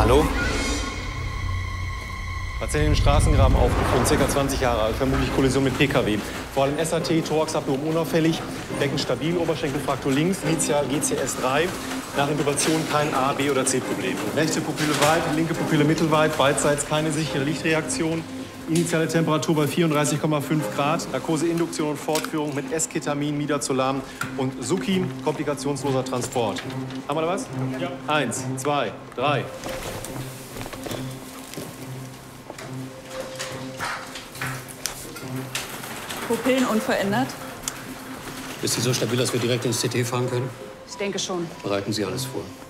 Hallo? Patientin im Straßengraben aufgefunden, ca. 20 Jahre alt, vermutlich Kollision mit Pkw. Vor allem SAT, Thoraxabdomen unauffällig, Becken stabil, Oberschenkelfraktur links, initial GCS3. Nach Intubation kein A, B oder C-Problem. Rechte Pupille weit, linke Pupille mittelweit, beidseits keine sichere Lichtreaktion. Initiale Temperatur bei 34,5 Grad. Narkose, Induktion und Fortführung mit Esketamin, Midazolam und Suki. Komplikationsloser Transport. Haben wir da was? Ja. 1, 2, 3. Pupillen unverändert? Ist sie so stabil, dass wir direkt ins CT fahren können? Ich denke schon. Bereiten Sie alles vor.